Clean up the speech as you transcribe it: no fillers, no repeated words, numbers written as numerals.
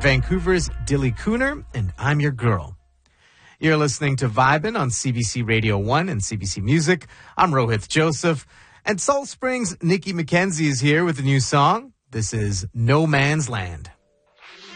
Vancouver's Dilly Cooner, and I'm your girl. You're listening to Vibin' on CBC Radio 1 and CBC Music. I'm Rohith Joseph. And Salt Springs' Nikki McKenzie is here with a new song. This is No Man's Land.